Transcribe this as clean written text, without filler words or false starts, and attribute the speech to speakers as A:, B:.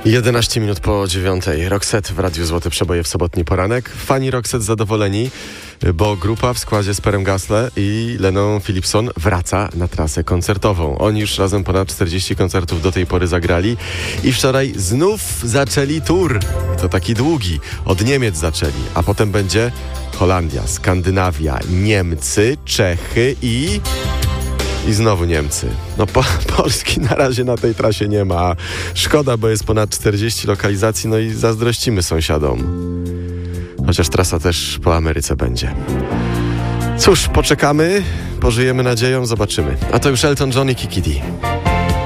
A: 11 minut po 9. Roxette w Radiu Złote Przeboje w sobotni poranek. Fani Roxette zadowoleni, bo grupa w składzie z Perem Gasly i Leną Philipson wraca na trasę koncertową. Oni już razem ponad 40 koncertów do tej pory zagrali i wczoraj znów zaczęli tour. I to taki długi. Od Niemiec zaczęli, a potem będzie Holandia, Skandynawia, Niemcy, Czechy i znowu Niemcy. Polski na razie na tej trasie nie ma. Szkoda, bo jest ponad 40 lokalizacji, no i zazdrościmy sąsiadom. Chociaż trasa też po Ameryce będzie. Cóż, poczekamy, pożyjemy nadzieją, zobaczymy. A to już Elton John i Kiki D.